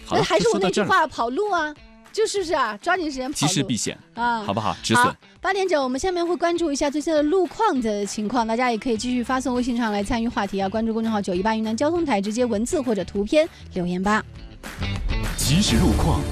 那还是我那句话，跑路啊。就是不是啊？抓紧时间跑路， 及时避险啊， 好不好？止损。 8点整，我们下面会关注一下最新的路况的情况，大家也可以继续发送微信上来参与话题啊，关注公众号918云南交通台，直接文字或者图片留言吧。 即时路况。